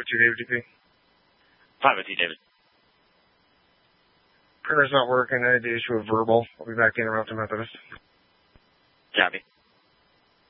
with you, David DP. Fine with you, David. Printer's not working. I had to issue a verbal. I'll be back in around to Methodist. Copy.